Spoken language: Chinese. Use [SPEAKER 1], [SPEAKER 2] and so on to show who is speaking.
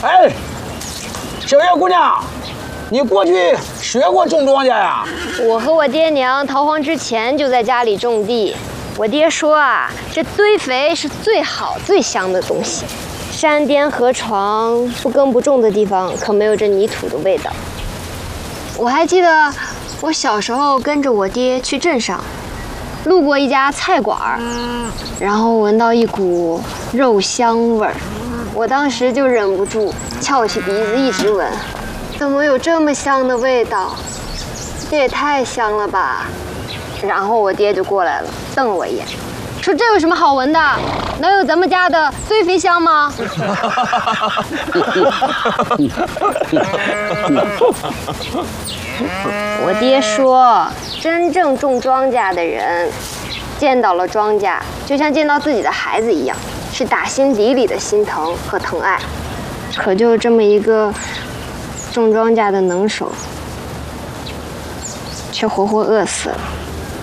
[SPEAKER 1] 哎，小月姑娘，你过去学过种庄稼呀？
[SPEAKER 2] 我和我爹娘逃荒之前就在家里种地。我爹说啊，这堆肥是最好最香的东西。山巅河床不耕不种的地方，可没有这泥土的味道。我还记得我小时候跟着我爹去镇上，路过一家菜馆儿，然后闻到一股肉香味儿，我当时就忍不住翘起鼻子一直闻，怎么有这么香的味道？这也太香了吧！然后我爹就过来了，瞪了我一眼，说这有什么好闻的？能有咱们家的堆肥香吗？我爹说，真正种庄稼的人，见到了庄稼，就像见到自己的孩子一样，是打心底里的心疼和疼爱。可就这么一个种庄稼的能手，却活活饿死了。